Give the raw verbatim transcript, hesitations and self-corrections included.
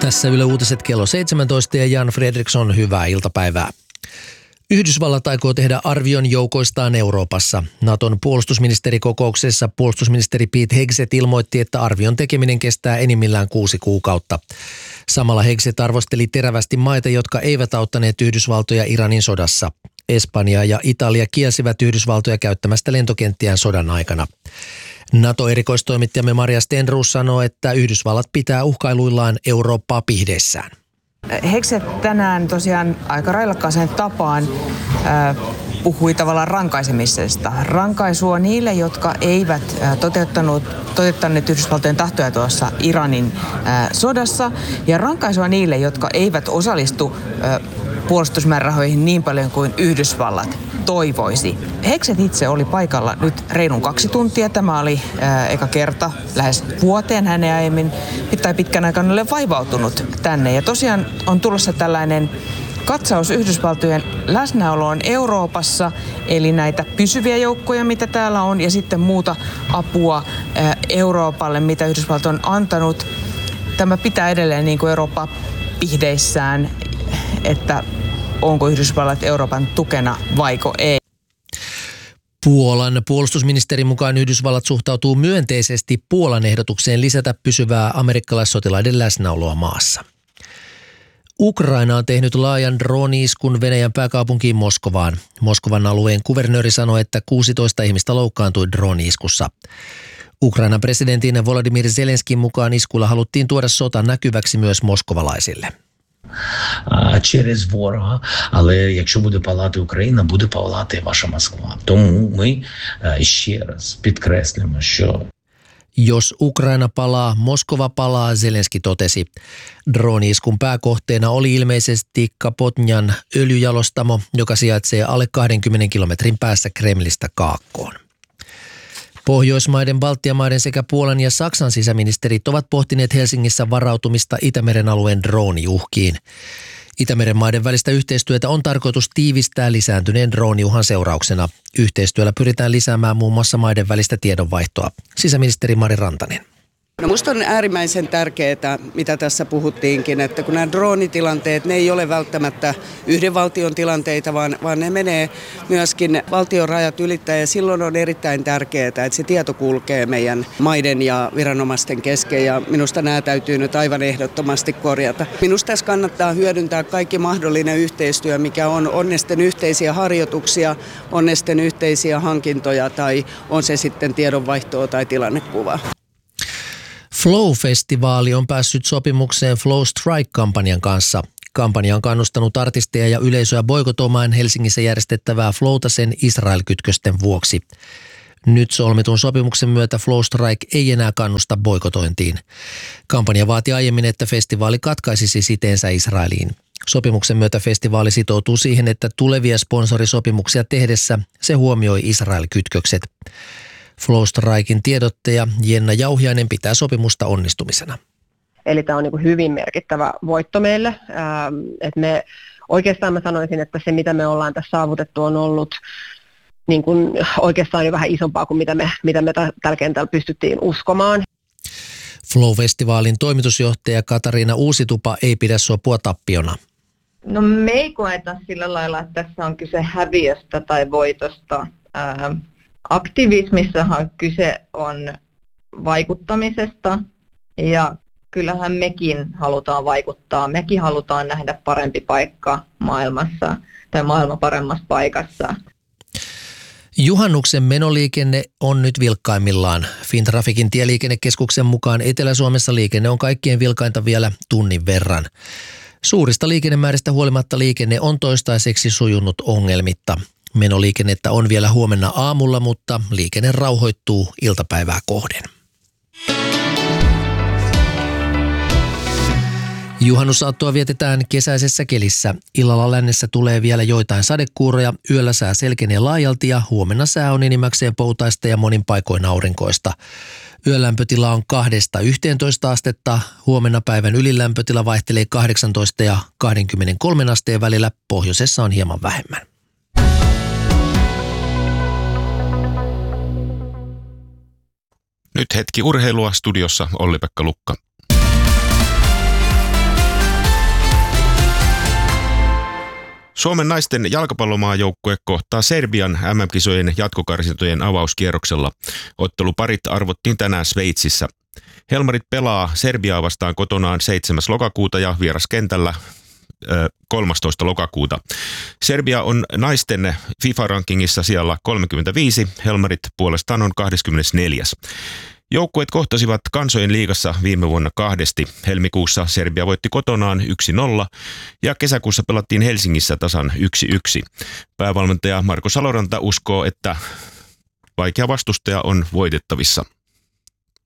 Tässä Yle Uutiset kello seitsemäntoista ja Jan Fredriksson, hyvää iltapäivää. Yhdysvallat aikoo tehdä arvion joukoistaan Euroopassa. Naton puolustusministerikokouksessa puolustusministeri Pete Hegseth ilmoitti, että arvion tekeminen kestää enimmillään kuusi kuukautta. Samalla Hegseth arvosteli terävästi maita, jotka eivät auttaneet Yhdysvaltoja Iranin sodassa. Espanja ja Italia kielsivät Yhdysvaltoja käyttämästä lentokenttiään sodan aikana. NATO-erikoistoimittajamme Maria Stenroos sanoo, että Yhdysvallat pitää uhkailuillaan Eurooppaa pihdeissään. Hegseth tänään tosiaan aika railakkaaseen tapaan äh, puhui tavallaan rankaisemisesta. Rankaisua niille, jotka eivät äh, toteuttanut, toteuttaneet Yhdysvaltojen tahtoja tuossa Iranin äh, sodassa. Ja rankaisua niille, jotka eivät osallistu äh, puolustusmäärärahoihin niin paljon kuin Yhdysvallat toivoisi. Hegseth itse oli paikalla nyt reilun kaksi tuntia. Tämä oli ää, eka kerta lähes vuoteen. Hän ei aiemmin tai pitkän aikana ole vaivautunut tänne. Ja tosiaan on tulossa tällainen katsaus Yhdysvaltojen läsnäoloon Euroopassa, eli näitä pysyviä joukkoja, mitä täällä on, ja sitten muuta apua ää, Euroopalle, mitä Yhdysvalto on antanut. Tämä pitää edelleen niin kuin Eurooppa pihdeissään, että onko Yhdysvallat Euroopan tukena vaiko ei. Puolan puolustusministerin mukaan Yhdysvallat suhtautuu myönteisesti Puolan ehdotukseen lisätä pysyvää amerikkalaissotilaiden läsnäoloa maassa. Ukraina on tehnyt laajan drooni-iskun Venäjän pääkaupunkiin Moskovaan. Moskovan alueen kuvernööri sanoi, että kuusitoista ihmistä loukkaantui drooni-iskussa. Ukrainan presidentin Volodymyr Zelenskin mukaan iskulla haluttiin tuoda sota näkyväksi myös moskovalaisille. Через ворога, але якщо буде палати Україна, буде палати і ваша Москва. Тому ми ще раз підкреслюємо, що Jos Ukraina palaa, Moskova palaa, Zelenski totesi. Drooni-iskun pääkohteena oli ilmeisesti Kapotnjan öljyjalostamo, joka sijaitsee alle kaksikymmentä kilometrin päässä Kremlistä kaakkoon. Pohjoismaiden, Baltian maiden sekä Puolan ja Saksan sisäministerit ovat pohtineet Helsingissä varautumista Itämeren alueen drooniuhkiin. Itämeren maiden välistä yhteistyötä on tarkoitus tiivistää lisääntyneen drooniuhan seurauksena. Yhteistyöllä pyritään lisäämään muun muassa maiden välistä tiedonvaihtoa. Sisäministeri Mari Rantanen. No musta on äärimmäisen tärkeää, mitä tässä puhuttiinkin, että kun nämä droonitilanteet, ne ei ole välttämättä yhden valtion tilanteita, vaan, vaan ne menee myöskin valtion rajat ylittäen, ja silloin on erittäin tärkeää, että se tieto kulkee meidän maiden ja viranomaisten kesken, ja minusta nämä täytyy nyt aivan ehdottomasti korjata. Minusta tässä kannattaa hyödyntää kaikki mahdollinen yhteistyö, mikä on, on ne sitten yhteisiä harjoituksia, on ne sitten yhteisiä hankintoja tai on se sitten tiedonvaihtoa tai tilannekuvaa. Flow-festivaali on päässyt sopimukseen Flow Strike-kampanjan kanssa. Kampanja on kannustanut artisteja ja yleisöä boikotoimaan Helsingissä järjestettävää Flowta sen Israel-kytkösten vuoksi. Nyt solmitun sopimuksen myötä Flow Strike ei enää kannusta boikotointiin. Kampanja vaati aiemmin, että festivaali katkaisisi siteensä Israeliin. Sopimuksen myötä festivaali sitoutuu siihen, että tulevia sponsorisopimuksia tehdessä se huomioi Israel-kytkökset. Flow Strikein tiedottaja Jenna Jauhiainen pitää sopimusta onnistumisena. Eli tämä on niin kuin hyvin merkittävä voitto meille. Ähm, että me, oikeastaan mä sanoisin, että se mitä me ollaan tässä saavutettu on ollut niin kuin oikeastaan jo vähän isompaa kuin mitä me, mitä me tällä kentällä pystyttiin uskomaan. Flow-festivaalin toimitusjohtaja Katariina Uusitupa ei pidä sopua tappiona. No me ei koeta sillä lailla, että tässä on kyse häviöstä tai voitosta. Ähm, Aktivismissahan kyse on vaikuttamisesta ja kyllähän mekin halutaan vaikuttaa. Mekin halutaan nähdä parempi paikka maailmassa tai maailma paremmassa paikassa. Juhannuksen menoliikenne on nyt vilkkaimmillaan. Fintrafikin tieliikennekeskuksen mukaan Etelä-Suomessa liikenne on kaikkien vilkainta vielä tunnin verran. Suurista liikennemääristä huolimatta liikenne on toistaiseksi sujunut ongelmitta. Menoliikennettä on vielä huomenna aamulla, mutta liikenne rauhoittuu iltapäivää kohden. Juhannusaattoa vietetään kesäisessä kelissä. Illalla lännessä tulee vielä joitain sadekuuroja, yöllä sää selkenee laajalti ja huomenna sää on enimmäkseen poutaista ja monin paikoin aurinkoista. Yölämpötila on kahdesta yhteentoista astetta, huomenna päivän ylilämpötila vaihtelee kahdeksantoista ja kaksikymmentäkolme asteen välillä, pohjoisessa on hieman vähemmän. Nyt hetki urheilua, studiossa Olli-Pekka Lukka. Suomen naisten jalkapallomaajoukkue kohtaa Serbian M M-kisojen jatkokarsintojen avauskierroksella. Otteluparit arvottiin tänään Sveitsissä. Helmarit pelaa Serbiaa vastaan kotonaan seitsemäs lokakuuta ja vieraskentällä kolmastoista lokakuuta. Serbia on naisten FIFA-rankingissa siellä kolmekymmentäviisi, Helmarit puolestaan on kaksikymmentäneljä. Joukkueet kohtasivat Kansojen liigassa viime vuonna kahdesti. Helmikuussa Serbia voitti kotonaan yksi nolla ja kesäkuussa pelattiin Helsingissä tasan yksi yksi. Päävalmentaja Marko Saloranta uskoo, että vaikea vastustaja on voitettavissa.